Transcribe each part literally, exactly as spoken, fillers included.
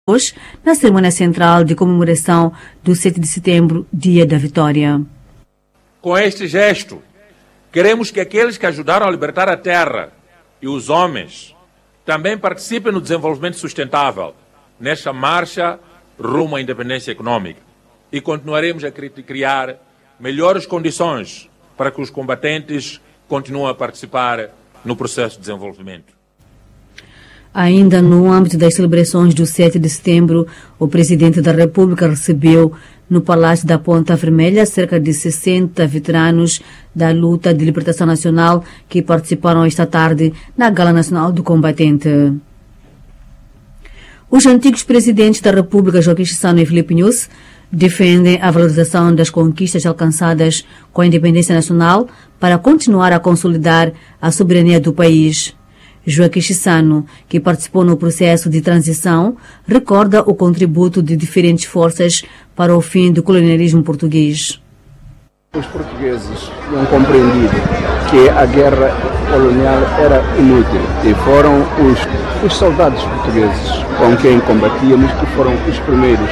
hoje na cerimônia central de comemoração do sete de setembro, Dia da Vitória. Com este gesto, queremos que aqueles que ajudaram a libertar a terra e os homens também participem no desenvolvimento sustentável nesta marcha rumo à independência econômica. E continuaremos a criar melhores condições para que os combatentes continuem a participar no processo de desenvolvimento. Ainda no âmbito das celebrações do sete de setembro, o Presidente da República recebeu no Palácio da Ponta Vermelha cerca de sessenta veteranos da luta de libertação nacional que participaram esta tarde na Gala Nacional do Combatente. Os antigos presidentes da República, Joaquim Chissano e Filipe Nyusi, defendem a valorização das conquistas alcançadas com a independência nacional para continuar a consolidar a soberania do país. Joaquim Chissano, que participou no processo de transição, recorda o contributo de diferentes forças para o fim do colonialismo português. Os portugueses tinham compreendido que a guerra colonial era inútil e foram os, os soldados portugueses com quem combatíamos que foram os primeiros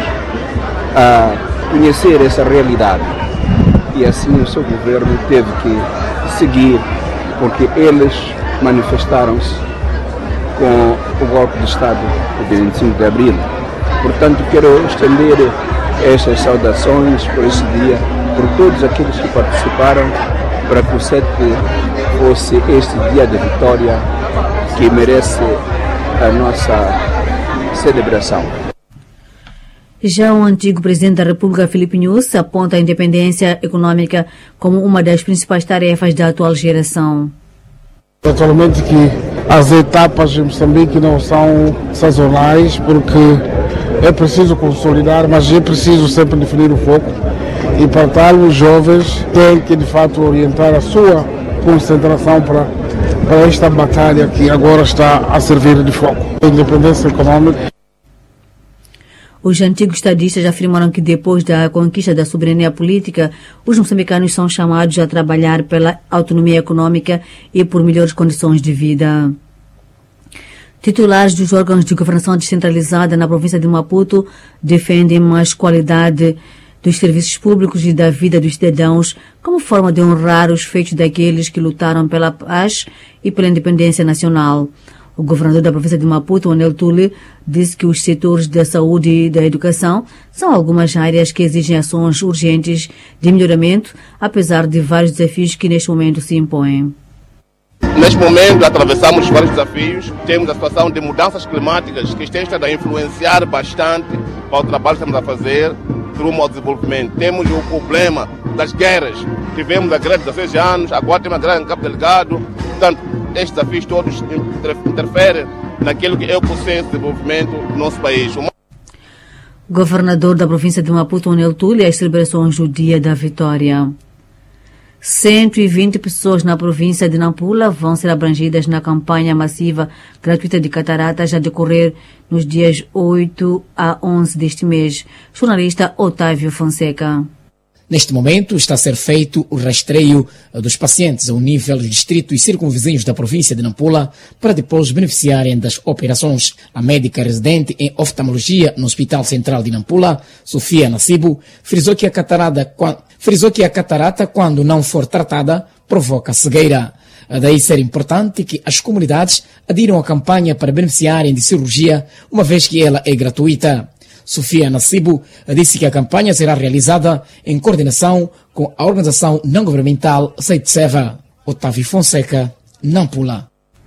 a conhecer essa realidade. E assim o seu governo teve que seguir, porque eles manifestaram-se com o golpe de Estado de vinte e cinco de abril. Portanto, quero estender estas saudações por esse dia, por todos aqueles que participaram, para que o sete fosse este dia de vitória que merece a nossa celebração. Já o antigo presidente da República, Filipe Nyusi, aponta a independência econômica como uma das principais tarefas da atual geração. Naturalmente que as etapas em Moçambique não são sazonais, porque é preciso consolidar, mas é preciso sempre definir o foco. E para tal, os jovens têm que de fato orientar a sua concentração para, para esta batalha que agora está a servir de foco. A independência econômica. Os antigos estadistas afirmaram que depois da conquista da soberania política, os moçambicanos são chamados a trabalhar pela autonomia econômica e por melhores condições de vida. Titulares dos órgãos de governação descentralizada na província de Maputo defendem mais qualidade dos serviços públicos e da vida dos cidadãos como forma de honrar os feitos daqueles que lutaram pela paz e pela independência nacional. O governador da província de Maputo, Onel Tule, disse que os setores da saúde e da educação são algumas áreas que exigem ações urgentes de melhoramento, apesar de vários desafios que neste momento se impõem. Neste momento atravessamos vários desafios, temos a situação de mudanças climáticas que têm estado a influenciar bastante para o trabalho que estamos a fazer rumo ao desenvolvimento. Temos o problema das guerras, tivemos a guerra de dezesseis anos, agora temos a guerra em Cabo Delgado, portanto, estes desafios todos interferem naquilo que é o processo de desenvolvimento do nosso país. Governador da província de Maputo, Onel Tule, as celebrações do Dia da Vitória. cento e vinte pessoas na província de Nampula vão ser abrangidas na campanha massiva gratuita de cataratas a decorrer nos dias oito a onze deste mês. Jornalista Otávio Fonseca. Neste momento está a ser feito o rastreio dos pacientes ao nível dos distritos e circunvizinhos da província de Nampula para depois beneficiarem das operações. A médica residente em oftalmologia no Hospital Central de Nampula, Sofia Nassibo, frisou que a catarata, frisou que a catarata, quando não for tratada, provoca cegueira. Daí ser importante que as comunidades adiram à campanha para beneficiarem de cirurgia, uma vez que ela é gratuita. Sofia Nassibo disse que a campanha será realizada em coordenação com a organização não-governamental SEITSEVA. Otávio Fonseca, Nampula.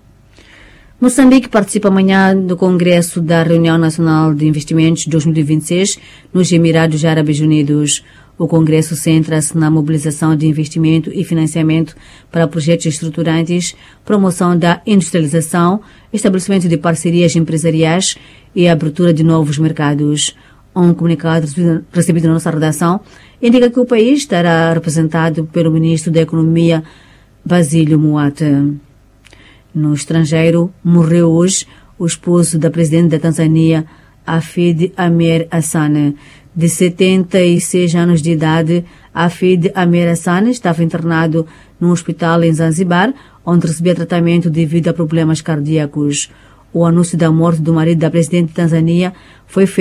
Moçambique participa amanhã do Congresso da Reunião Nacional de Investimentos dois mil e vinte e seis nos Emirados Árabes Unidos. O Congresso centra-se na mobilização de investimento e financiamento para projetos estruturantes, promoção da industrialização, estabelecimento de parcerias empresariais e a abertura de novos mercados. Um comunicado recebido na nossa redação indica que o país estará representado pelo Ministro da Economia, Basílio Muata. No estrangeiro, morreu hoje o esposo da presidente da Tanzânia, Hafid Amir Hassan. De setenta e seis anos de idade, Hafid Amir Hassan estava internado num hospital em Zanzibar, onde recebia tratamento devido a problemas cardíacos. O anúncio da morte do marido da presidente de Tanzânia foi feito